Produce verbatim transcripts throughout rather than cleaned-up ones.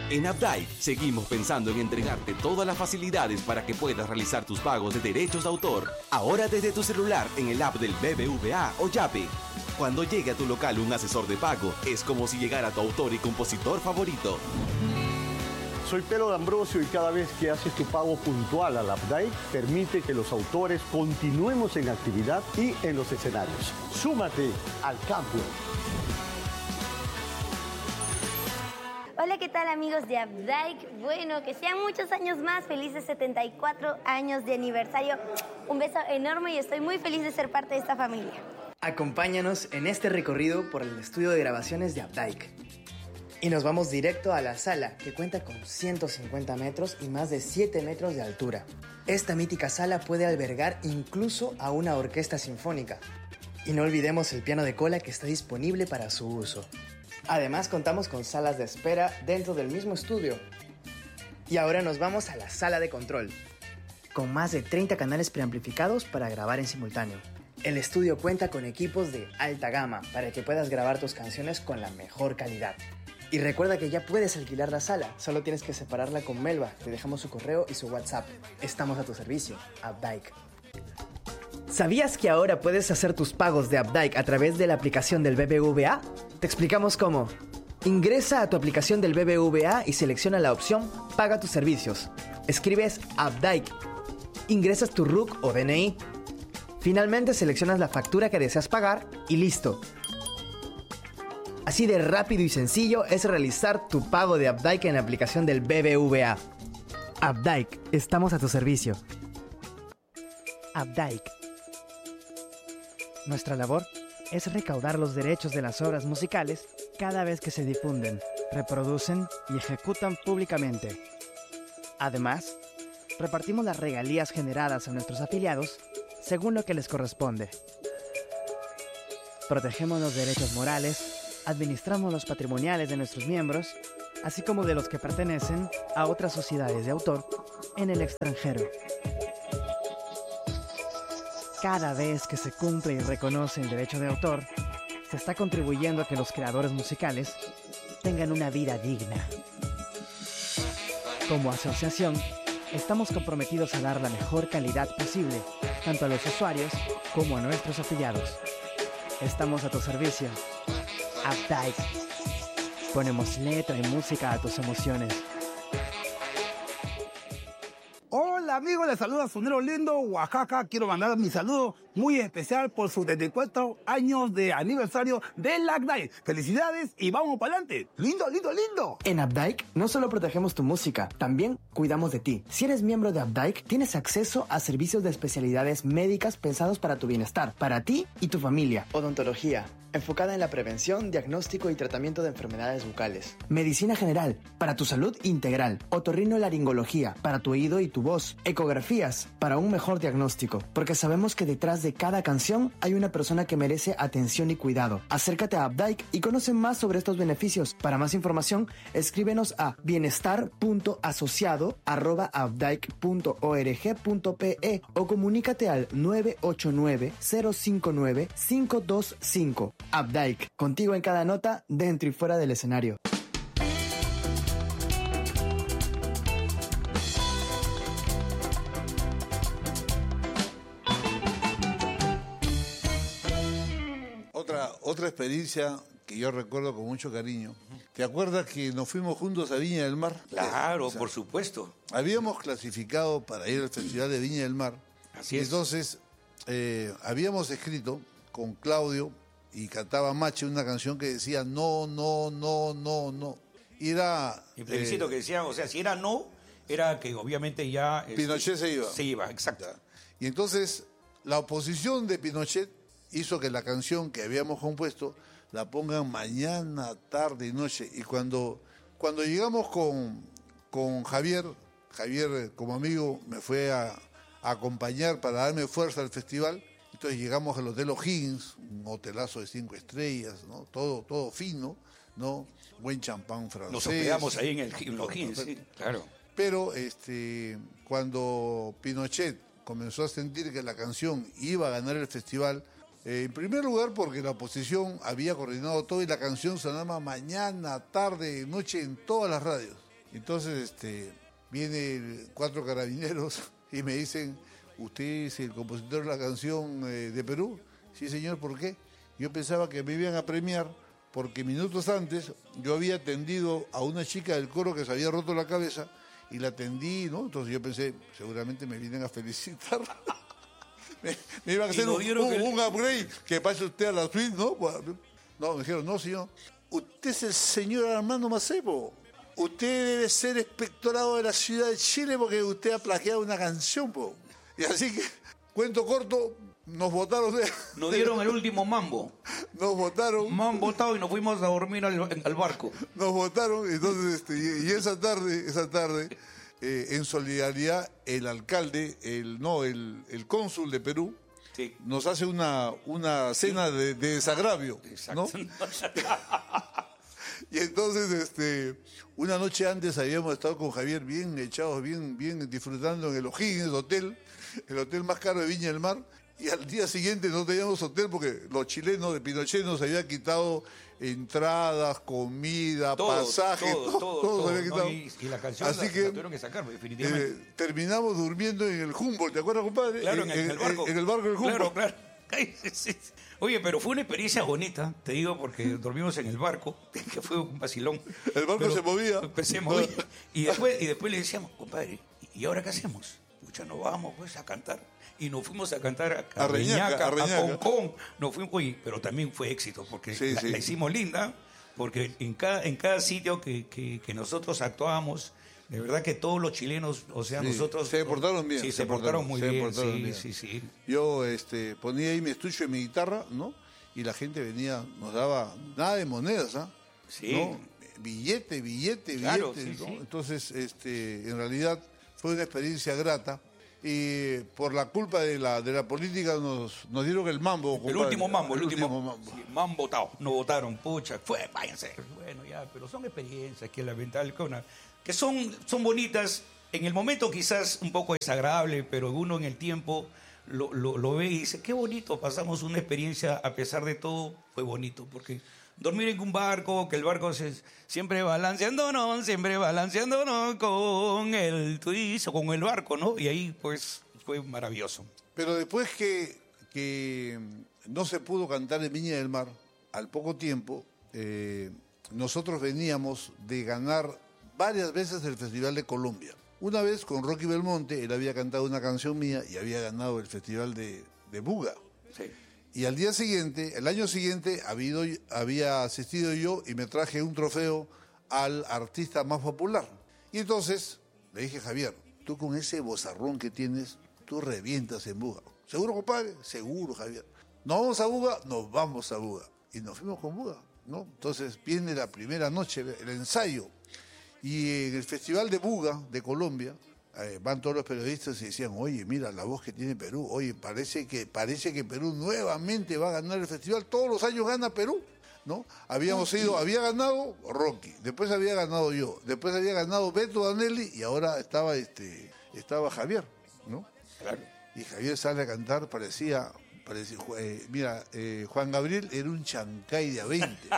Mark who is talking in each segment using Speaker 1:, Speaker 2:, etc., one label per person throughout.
Speaker 1: En Updike seguimos pensando en entregarte todas las facilidades para que puedas realizar tus pagos de derechos de autor. Ahora desde tu celular en el app del B B V A o Yape. Cuando llegue a tu local un asesor de pago, es como si llegara tu autor y compositor favorito.
Speaker 2: Soy Pedro D'Ambrosio y cada vez que haces tu pago puntual al Updike, permite que los autores continuemos en actividad y en los escenarios. Súmate al cambio.
Speaker 3: Hola, ¿qué tal amigos de Updike? Bueno, que sean muchos años más, felices setenta y cuatro años de aniversario. Un beso enorme y estoy muy feliz de ser parte de esta familia.
Speaker 4: Acompáñanos en este recorrido por el estudio de grabaciones de Updike. Y nos vamos directo a la sala, que cuenta con ciento cincuenta metros y más de siete metros de altura. Esta mítica sala puede albergar incluso a una orquesta sinfónica. Y no olvidemos el piano de cola que está disponible para su uso. Además, contamos con salas de espera dentro del mismo estudio. Y ahora nos vamos a la sala de control, con más de treinta canales preamplificados para grabar en simultáneo. El estudio cuenta con equipos de alta gama para que puedas grabar tus canciones con la mejor calidad. Y recuerda que ya puedes alquilar la sala, solo tienes que separarla con Melba. Te dejamos su correo y su WhatsApp. Estamos a tu servicio, Updike. ¿Sabías que ahora puedes hacer tus pagos de Updike a través de la aplicación del B B V A? Te explicamos cómo. Ingresa a tu aplicación del B B V A y selecciona la opción Paga tus servicios. Escribes Updike. Ingresas tu R U C o D N I. Finalmente seleccionas la factura que deseas pagar y listo. Así de rápido y sencillo es realizar tu pago de Updike en la aplicación del B B V A. Updike, estamos a tu servicio. Updike. Nuestra labor es recaudar los derechos de las obras musicales cada vez que se difunden, reproducen y ejecutan públicamente. Además, repartimos las regalías generadas a nuestros afiliados según lo que les corresponde. Protegemos los derechos morales, administramos los patrimoniales de nuestros miembros, así como de los que pertenecen a otras sociedades de autor en el extranjero. Cada vez que se cumple y reconoce el derecho de autor, se está contribuyendo a que los creadores musicales tengan una vida digna. Como asociación, estamos comprometidos a dar la mejor calidad posible, tanto a los usuarios como a nuestros afiliados. Estamos a tu servicio. Updike. Ponemos letra y música a tus emociones.
Speaker 5: Hola amigos, les saluda Sonero Lindo, Oaxaca. Quiero mandar mi saludo muy especial por sus setenta y cuatro años de aniversario de Updike. Felicidades y vamos para adelante. Lindo, lindo, lindo.
Speaker 4: En Updike no solo protegemos tu música, también cuidamos de ti. Si eres miembro de Updike, tienes acceso a servicios de especialidades médicas pensados para tu bienestar, para ti y tu familia. Odontología, enfocada en la prevención, diagnóstico y tratamiento de enfermedades bucales. Medicina general, para tu salud integral. Otorrinolaringología, para tu oído y tu voz. Ecografías, para un mejor diagnóstico. Porque sabemos que detrás de cada canción hay una persona que merece atención y cuidado. Acércate a Updike y conoce más sobre estos beneficios. Para más información, escríbenos a bienestar punto asociado arroba updike punto org punto pe o comunícate al nueve ocho nueve, cero cinco nueve, cinco dos cinco. Updike, contigo en cada nota, dentro y fuera del escenario.
Speaker 6: Otra, otra experiencia que yo recuerdo con mucho cariño. ¿Te acuerdas que nos fuimos juntos a Viña del Mar?
Speaker 7: Claro,
Speaker 6: O sea,
Speaker 7: por supuesto.
Speaker 6: Habíamos clasificado para ir al Festival de Viña del Mar.
Speaker 7: Así es.
Speaker 6: Entonces, eh, habíamos escrito con Claudio y cantaba Mache una canción que decía no, no, no, no, no. Y era...
Speaker 7: Y plebiscito
Speaker 6: eh,
Speaker 7: que decía, o sea, si era no, era que obviamente ya... este,
Speaker 6: Pinochet se iba.
Speaker 7: Se iba, exacto.
Speaker 6: Ya. Y entonces, la oposición de Pinochet hizo que la canción que habíamos compuesto la pongan mañana, tarde y noche. Y cuando, cuando llegamos con, con Javier, Javier como amigo me fue a, a acompañar para darme fuerza al festival. Entonces llegamos al Hotel O'Higgins, un hotelazo de cinco estrellas, ¿no? Todo, todo fino, ¿no? Buen champán francés.
Speaker 7: Nos hospedamos ahí en el en O'Higgins, sí, claro.
Speaker 6: Pero este, cuando Pinochet comenzó a sentir que la canción iba a ganar el festival, eh, en primer lugar porque la oposición había coordinado todo y la canción sonaba mañana, tarde, noche en todas las radios. Entonces, este, vienen cuatro carabineros y me dicen, ¿usted es el compositor de la canción eh, de Perú? Sí, señor, ¿por qué? Yo pensaba que me iban a premiar porque minutos antes yo había atendido a una chica del coro que se había roto la cabeza y la atendí, ¿no? Entonces yo pensé, seguramente me vienen a felicitar. me, me iban a hacer un, un, que... un upgrade, que pase usted a la suite, ¿no? No, me dijeron, no, señor. Usted es el señor Armando Macepo. Usted debe ser inspectorado de la ciudad de Chile porque usted ha plagiado una canción, po. Y así que, cuento corto, nos votaron. De...
Speaker 7: Nos dieron el último mambo.
Speaker 6: Nos votaron.
Speaker 7: Me han votado y nos fuimos a dormir al, al barco.
Speaker 6: Nos votaron, entonces, este, y, y esa tarde, esa tarde, eh, en solidaridad, el alcalde, el no, el, el cónsul de Perú, sí, nos hace una, una cena de, de desagravio. Exacto. ¿No? Y entonces, este, una noche antes habíamos estado con Javier bien echados, bien, bien disfrutando en el O'Higgins Hotel, el hotel más caro de Viña del Mar, y al día siguiente no teníamos hotel porque los chilenos de Pinochet nos habían quitado entradas, comida, todo, pasajes, todo, todo, todo, todo, todo se había quitado.
Speaker 7: No, y, y la canción
Speaker 6: Así
Speaker 7: la,
Speaker 6: que,
Speaker 7: la tuvieron que sacar, definitivamente.
Speaker 6: Eh, terminamos durmiendo en el Humboldt, ¿te acuerdas, compadre?
Speaker 7: Claro, en, en, en el barco.
Speaker 6: En, en el barco del Humboldt.
Speaker 7: Claro, claro. Ay, sí, sí. Oye, pero fue una experiencia bonita, te digo, porque dormimos en el barco, que fue un vacilón.
Speaker 6: El barco
Speaker 7: pero,
Speaker 6: se movía.
Speaker 7: Se movía. Y después, y después le decíamos, compadre, ¿y ahora qué hacemos? Pucha, nos vamos pues a cantar. Y nos fuimos a cantar a, a, a Reñaca, a, Reñaca. a Concón. Nos fuimos, oye, pero también fue éxito, porque
Speaker 6: sí,
Speaker 7: la,
Speaker 6: sí.
Speaker 7: la hicimos linda, porque en cada, en cada sitio que, que, que nosotros actuábamos, de verdad que todos los chilenos, o sea,
Speaker 6: sí,
Speaker 7: nosotros...
Speaker 6: se portaron bien.
Speaker 7: Sí, se, se
Speaker 6: portaron,
Speaker 7: portaron muy
Speaker 6: se
Speaker 7: bien,
Speaker 6: portaron
Speaker 7: sí,
Speaker 6: bien.
Speaker 7: sí, sí.
Speaker 6: Yo este, ponía ahí mi estuche en mi guitarra, ¿no? Y la gente venía, nos daba nada de monedas, ¿ah?
Speaker 7: Sí.
Speaker 6: ¿no? Billete, billete,
Speaker 7: claro,
Speaker 6: billete.
Speaker 7: Sí,
Speaker 6: ¿no?
Speaker 7: sí.
Speaker 6: Entonces, este, en realidad fue una experiencia grata. Y por la culpa de la de la política nos, nos dieron el mambo.
Speaker 7: El
Speaker 6: compadre.
Speaker 7: último mambo, el, el último,
Speaker 6: último mambo.
Speaker 7: Sí, me han votado, no votaron, pucha, fue, váyanse. Bueno, ya, pero son experiencias que lamentable, que, una, que son, son bonitas, en el momento quizás un poco desagradable, pero uno en el tiempo lo, lo, lo ve y dice, qué bonito, pasamos una experiencia, a pesar de todo, fue bonito, porque dormir en un barco, que el barco se, siempre balanceándonos, siempre balanceándonos con el tuizo, con el barco, ¿no? Y ahí, pues, fue maravilloso.
Speaker 6: Pero después que, que no se pudo cantar en Viña del Mar, al poco tiempo, eh, nosotros veníamos de ganar varias veces el Festival de Colombia. Una vez con Rocky Belmonte, él había cantado una canción mía y había ganado el Festival de, de Buga.
Speaker 7: Sí.
Speaker 6: Y al día siguiente, el año siguiente, habido, había asistido yo y me traje un trofeo al artista más popular. Y entonces le dije, Javier, tú con ese bozarrón que tienes, tú revientas en Buga. ¿Seguro, compadre? Seguro, Javier. ¿Nos vamos a Buga? Nos vamos a Buga. Y nos fuimos con Buga, ¿no? Entonces viene la primera noche, el ensayo. Y en el Festival de Buga de Colombia, Eh, van todos los periodistas y decían, oye, mira la voz que tiene Perú, oye, parece que parece que Perú nuevamente va a ganar el festival, todos los años gana Perú, ¿no? Habíamos ido, había ganado Rocky, después había ganado yo, después había ganado Beto Danelli y ahora estaba este estaba Javier, ¿no?
Speaker 7: Claro.
Speaker 6: Y Javier sale a cantar, parecía, parecía eh, mira, eh, Juan Gabriel era un chancay de a veinte.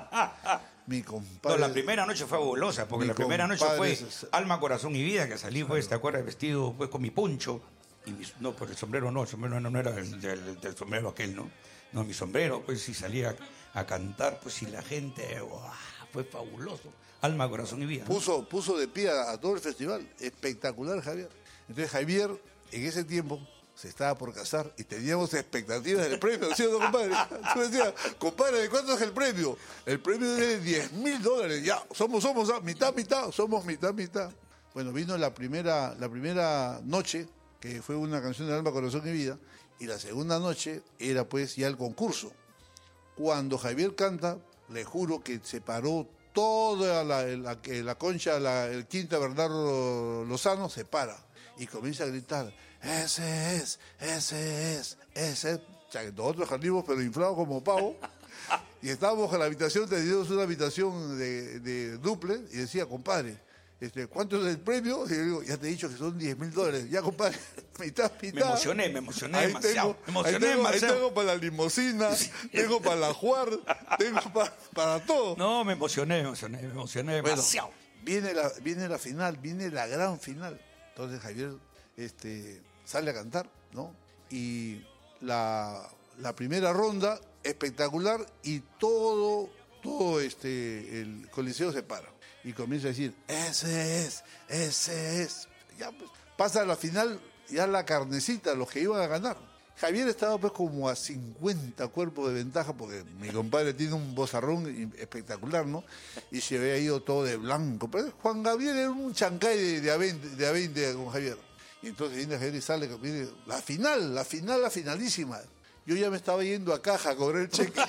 Speaker 6: Mi compadre.
Speaker 7: No, la primera noche fue fabulosa, porque la primera noche fue
Speaker 6: es...
Speaker 7: Alma, Corazón y Vida, que salí, pues, ¿te acuerdas? Vestido pues con mi poncho. Y mi, no, por el sombrero no, el sombrero no, no era el del, del sombrero aquel, ¿no? No, mi sombrero, pues sí salía a, a cantar, pues y la gente, ¡wow! Fue fabuloso. Alma, Corazón y Vida. ¿No?
Speaker 6: Puso, puso de pie a, a todo el festival. Espectacular, Javier. Entonces, Javier, en ese tiempo, se estaba por casar y teníamos expectativas del premio, ¿sí o no, compadre? Tú me decías, compadre, ¿de cuánto es el premio? El premio es de diez mil dólares. Ya, somos, somos, ah, mitad, mitad, somos mitad, mitad. Bueno, vino la primera, la primera noche, que fue una canción de Alma, Corazón y Vida, y la segunda noche era pues ya el concurso. Cuando Javier canta, le juro que se paró toda la, la, la concha, la, el Quinta Bernardo Lozano, se para y comienza a gritar, ese es, ese es, ese es. O sea, que nosotros salimos pero inflados como pavo. Y estábamos en la habitación, teníamos una habitación de, de duple, y decía, compadre, este, ¿cuánto es el premio? Y yo digo, ya te he dicho que son diez mil dólares. Ya, compadre, mitad, mitad.
Speaker 7: Me emocioné, me emocioné
Speaker 6: ahí
Speaker 7: demasiado.
Speaker 6: Tengo,
Speaker 7: me emocioné
Speaker 6: ahí tengo,
Speaker 7: demasiado.
Speaker 6: Ahí tengo para la limusina, tengo para la Juar, tengo para, para todo.
Speaker 7: No, me emocioné, me emocioné, me emocioné
Speaker 6: Bueno,
Speaker 7: demasiado.
Speaker 6: viene la, viene la final, viene la gran final. Entonces Javier este, sale a cantar, ¿no? Y la, la primera ronda, espectacular, y todo, todo este, el coliseo se para. Y comienza a decir, ese es, ese es. Ya pues, pasa a la final, ya la carnecita, los que iban a ganar. Javier estaba pues como a cincuenta cuerpos de ventaja, porque mi compadre tiene un vozarrón espectacular, ¿no? Y se había ido todo de blanco. Pero Juan Gabriel era un chancay de, de, a veinte, de a veinte con Javier. Y entonces viene Javier y sale, viene, la final, la final, la finalísima. Yo ya me estaba yendo a caja a cobrar el cheque.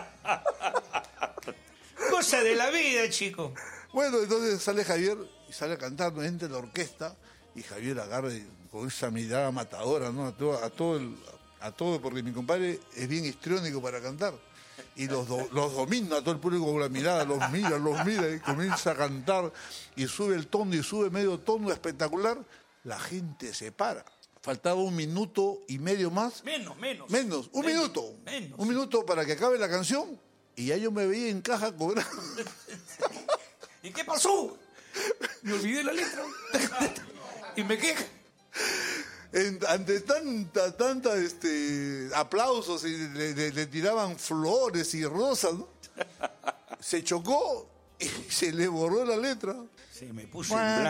Speaker 7: Cosa de la vida, chico.
Speaker 6: Bueno, entonces sale Javier y sale a cantar, ¿no? Entra la orquesta y Javier agarra y, con esa mirada matadora, ¿no? A todo, a todo, el, a todo, porque mi compadre es bien histriónico para cantar. Y los, do, los domina a todo el público con la mirada, los mira, los mira y comienza a cantar y sube el tono y sube medio tono espectacular. La gente se para. Faltaba un minuto y medio más.
Speaker 7: Menos, menos.
Speaker 6: Menos, un
Speaker 7: menos,
Speaker 6: minuto.
Speaker 7: Menos.
Speaker 6: Un minuto para que acabe la canción y ya yo me veía en caja cobrando.
Speaker 7: ¿Y qué pasó? Me olvidé la letra. Y me queja.
Speaker 6: En, ante tanta, tanta este, aplausos y le, le, le tiraban flores y rosas, ¿no? Se chocó y se le borró la letra.
Speaker 7: Se me puso en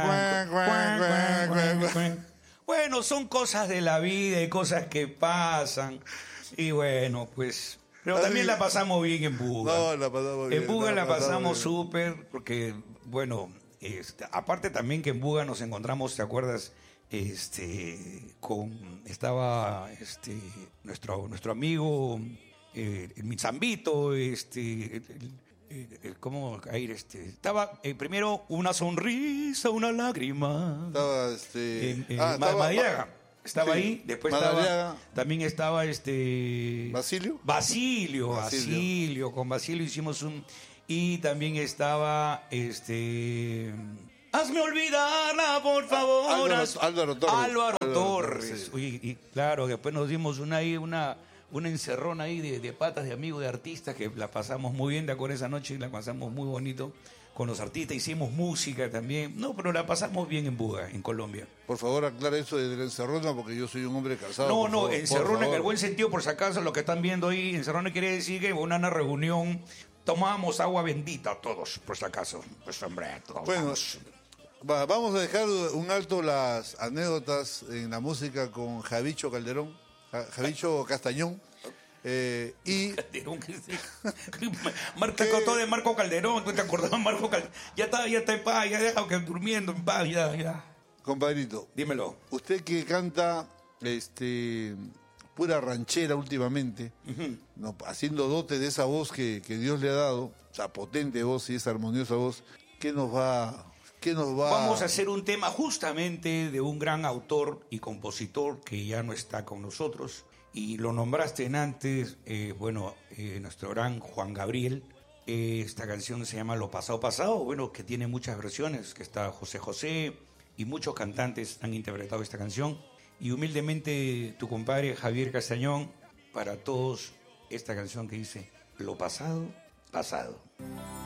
Speaker 7: blanco. Bueno, son cosas de la vida y cosas que pasan. Y bueno, pues... Pero también la pasamos bien en Buga.
Speaker 6: No, la pasamos bien.
Speaker 7: En Buga la,
Speaker 6: la
Speaker 7: pasamos súper, porque, bueno, este, aparte también que en Buga nos encontramos, ¿te acuerdas? Este, con, estaba este, nuestro, nuestro amigo, eh, el Mizambito, este... El, el, el, ¿Cómo caer? Este, estaba eh, primero una sonrisa, una lágrima.
Speaker 6: Estaba este.
Speaker 7: En, en
Speaker 6: ah, estaba,
Speaker 7: Madariaga. Estaba
Speaker 6: sí,
Speaker 7: ahí. Después
Speaker 6: Madariaga.
Speaker 7: estaba. También estaba este.
Speaker 6: ¿Basilio?
Speaker 7: Basilio,
Speaker 6: Basilio.
Speaker 7: Basilio. Con Basilio hicimos un. Y también estaba este. Hazme olvidarla, por favor.
Speaker 6: Álvaro, Álvaro Torres.
Speaker 7: Álvaro,
Speaker 6: Álvaro
Speaker 7: Torres.
Speaker 6: sí.
Speaker 7: Uy, y claro, después nos dimos una ahí, una. Una encerrona ahí de, de patas de amigos de artistas que la pasamos muy bien de acuerdo esa noche y la pasamos muy bonito con los artistas. Hicimos música también. No, pero la pasamos bien en Buga, en Colombia.
Speaker 6: Por favor, aclara eso de la encerrona porque yo soy un hombre casado.
Speaker 7: No,
Speaker 6: por
Speaker 7: no,
Speaker 6: favor,
Speaker 7: encerrona en el buen sentido, por si acaso, lo que están viendo ahí. Encerrona quiere decir que en una reunión tomábamos agua bendita todos, por si acaso. Pues hombre, todos.
Speaker 6: Bueno, va, vamos a dejar un alto las anécdotas en la música con Javicho Calderón. Javicho Castañón. Eh, y
Speaker 7: Calderón, Marco todo de Marco Calderón, ¿tú te acordabas de Marco Calderón? Ya está, ya está en paz, ya dejado que durmiendo en paz, ya, ya.
Speaker 6: Compadrito,
Speaker 7: Dímelo.
Speaker 6: usted que canta este pura ranchera últimamente, uh-huh. no, haciendo dote de esa voz que, que Dios le ha dado, esa potente voz y esa armoniosa voz, ¿qué nos va ¿Qué nos va?
Speaker 7: Vamos a hacer un tema justamente de un gran autor y compositor que ya no está con nosotros. Y lo nombraste en antes, eh, bueno, eh, nuestro gran Juan Gabriel. Eh, esta canción se llama Lo Pasado Pasado, bueno, que tiene muchas versiones, que está José José y muchos cantantes han interpretado esta canción. Y humildemente tu compadre Javier Castañón, para todos, esta canción que dice Lo Pasado Pasado.